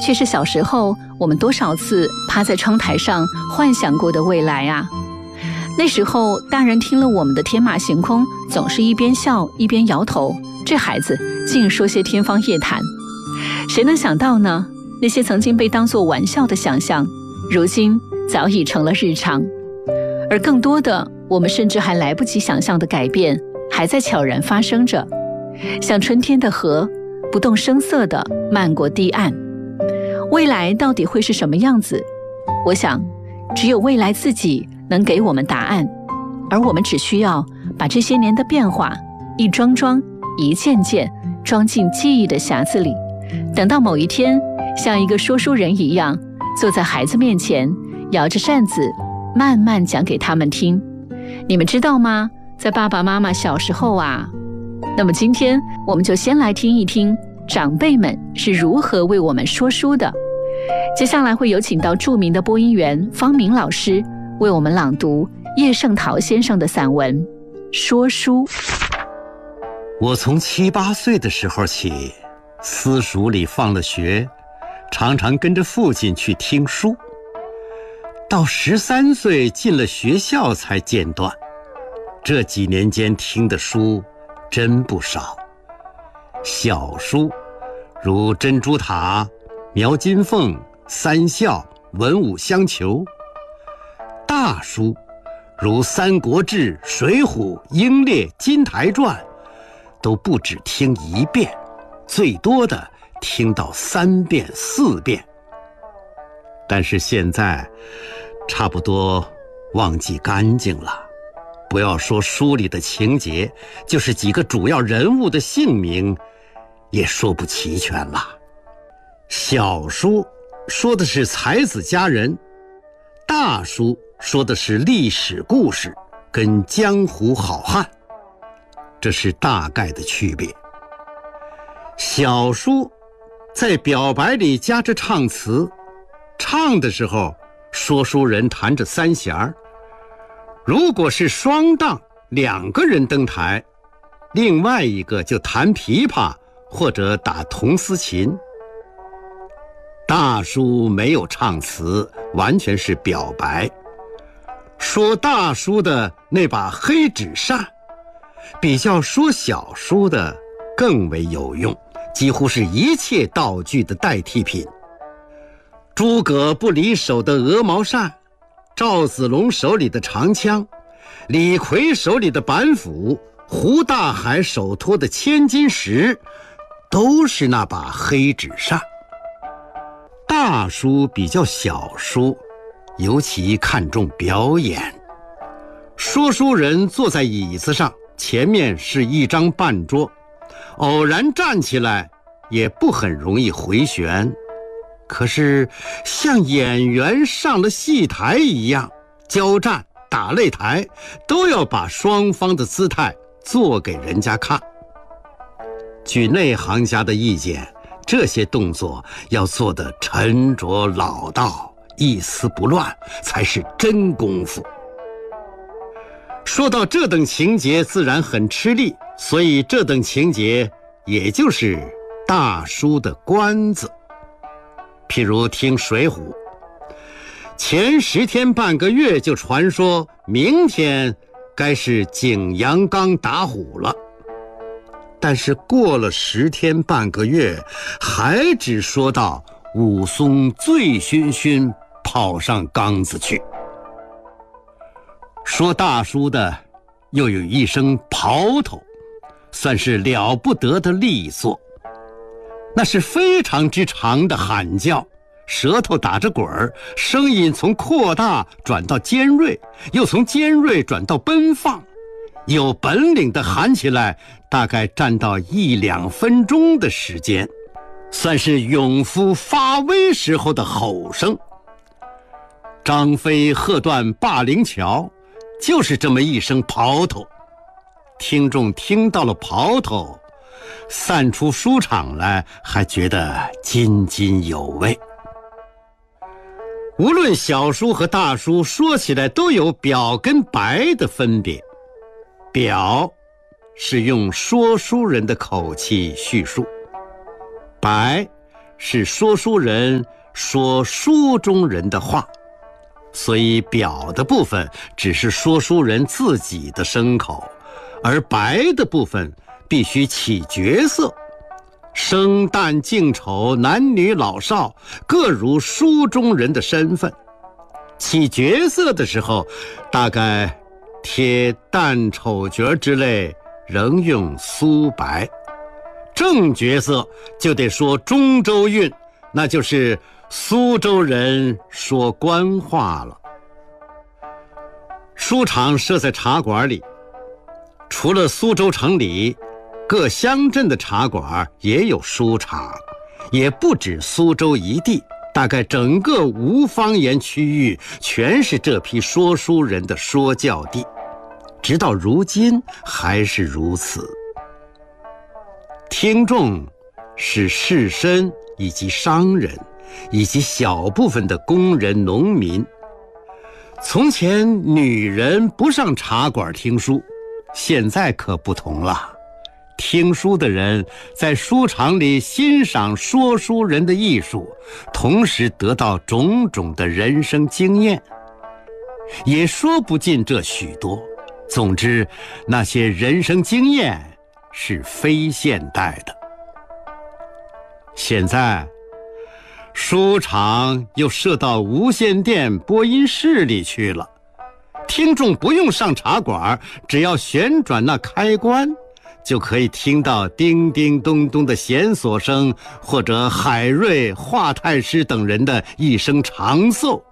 却是小时候我们多少次趴在窗台上幻想过的未来啊。那时候大人听了我们的天马行空，总是一边笑一边摇头，这孩子竟说些天方夜谭。谁能想到呢？那些曾经被当作玩笑的想象，如今早已成了日常。而更多的，我们甚至还来不及想象的改变，还在悄然发生着，像春天的河，不动声色地漫过堤岸。未来到底会是什么样子？我想，只有未来自己能给我们答案，而我们只需要把这些年的变化一桩桩、一件件装进记忆的匣子里，等到某一天，像一个说书人一样，坐在孩子面前，摇着扇子，慢慢讲给他们听。你们知道吗？在爸爸妈妈小时候啊，那么今天我们就先来听一听长辈们是如何为我们说书的。接下来会有请到著名的播音员方明老师为我们朗读叶圣陶先生的散文《说书》。 我从7、8岁的时候起，私塾里放了学，常常跟着父亲去听书，到13岁进了学校才间断。这几年间听的书真不少，小书如珍珠塔、描金凤、三笑、文武相求；大书如三国志、水浒、英烈、金台传，都不止听1遍，最多的听到3遍、4遍。但是现在差不多忘记干净了，不要说书里的情节，就是几个主要人物的姓名也说不齐全了。小书说的是才子佳人，大书说的是历史故事跟江湖好汉，这是大概的区别。小书在表白里加着唱词，唱的时候说书人弹着三弦，如果是双档2个人登台，另外一个就弹琵琶或者打铜丝琴。大书没有唱词，完全是表白。说大书的那把黑纸扇，比较说小书的更为有用，几乎是一切道具的代替品。诸葛不离手的鹅毛扇，赵子龙手里的长枪，李逵手里的板斧，胡大海手托的千斤石，都是那把黑纸扇。大书比较小书，尤其看重表演。说书人坐在椅子上，前面是一张半桌，偶然站起来也不很容易回旋，可是像演员上了戏台一样，交战打擂台都要把双方的姿态做给人家看。据内行家的意见，这些动作要做得沉着老道，一丝不乱，才是真功夫。说到这等情节，自然很吃力，所以这等情节也就是大书的关子。譬如听水浒，前10天半个月就传说明天该是景阳冈打虎了，但是过了10天半个月，还只说到武松醉醺醺跑上冈子去。说大书的又有一声刨头，算是了不得的利索，那是非常之长的喊叫，舌头打着滚儿，声音从扩大转到尖锐，又从尖锐转到奔放，有本领的喊起来大概占到1、2分钟的时间，算是勇夫发威时候的吼声。张飞喝断霸陵桥，就是这么一声刨头。听众听到了刨头，散出书场来还觉得津津有味。无论小书和大书，说起来都有表跟白的分别。表是用说书人的口气叙述，白是说书人说书中人的话，所以表的部分只是说书人自己的声口，而白的部分必须起角色，生旦净丑男女老少各如书中人的身份。起角色的时候，大概贴旦丑角之类仍用苏白，正角色就得说中州韵，那就是苏州人说官话了。书场设在茶馆里，除了苏州城里，各乡镇的茶馆也有书场，也不止苏州一地，大概整个吴方言区域全是这批说书人的说教地，直到如今还是如此。听众是士绅以及商人，以及小部分的工人农民。从前女人不上茶馆听书，现在可不同了。听书的人在书场里欣赏说书人的艺术，同时得到种种的人生经验，也说不尽这许多。总之，那些人生经验是非现代的。现在书场又设到无线电播音室里去了，听众不用上茶馆，只要旋转那开关，就可以听到叮叮咚咚的弦索声，或者海瑞、华太师等人的一声长奏。